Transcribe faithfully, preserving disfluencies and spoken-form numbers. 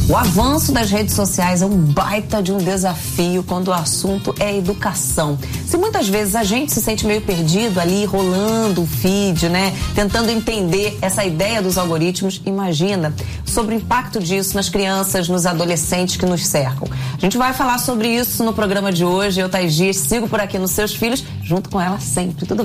O avanço das redes sociais é um baita de um desafio quando o assunto é educação. Se muitas vezes a gente se sente meio perdido ali, rolando o feed, né? Tentando entender essa ideia dos algoritmos, imagina sobre o impacto disso nas crianças, nos adolescentes que nos cercam. A gente vai falar sobre isso no programa de hoje. Eu, Thaís Dias, sigo por aqui nos Seus Filhos, junto com ela sempre. Tudo bem?